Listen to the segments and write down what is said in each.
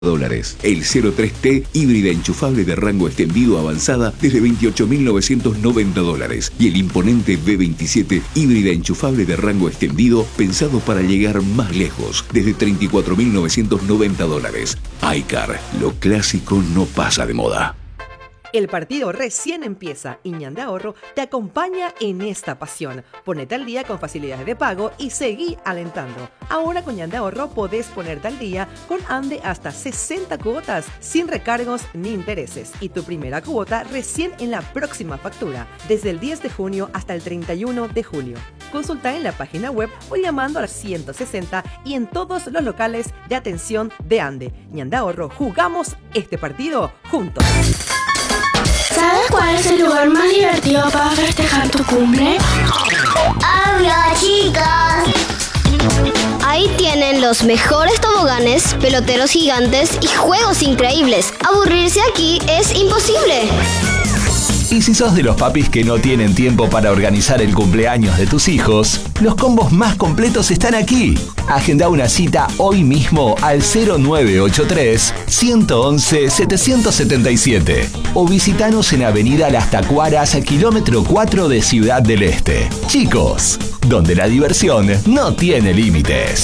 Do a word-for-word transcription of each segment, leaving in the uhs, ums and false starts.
dólares. El cero tres T híbrida enchufable de rango extendido avanzada desde veintiocho mil novecientos noventa dólares. Y el imponente B veintisiete híbrida enchufable de rango extendido pensado para llegar más lejos desde treinta y cuatro mil novecientos noventa dólares. iCar, lo clásico no pasa de moda. El partido recién empieza y Ñan de Ahorro te acompaña en esta pasión. Ponete al día con facilidades de pago y seguí alentando. Ahora con Ñan de Ahorro podés ponerte al día con Ande hasta sesenta cuotas sin recargos ni intereses. Y tu primera cuota recién en la próxima factura, desde el diez de junio hasta el treinta y uno de julio. Consulta en la página web o llamando al ciento sesenta y en todos los locales de atención de Ande. Ñan de Ahorro, jugamos este partido juntos. ¿Sabes cuál es el lugar más divertido para festejar tu cumple? ¡Obvio, chicos! Ahí tienen los mejores toboganes, peloteros gigantes y juegos increíbles. Aburrirse aquí es imposible. Y si sos de los papis que no tienen tiempo para organizar el cumpleaños de tus hijos, los combos más completos están aquí. Agenda una cita hoy mismo al cero nueve ocho tres, uno uno uno, siete siete siete o visitanos en Avenida Las Tacuaras, kilómetro cuatro de Ciudad del Este. Chicos, donde la diversión no tiene límites.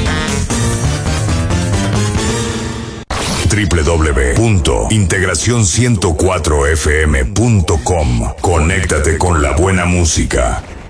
doble u doble u doble u punto integración ciento cuatro f m punto com. Conéctate con la buena música.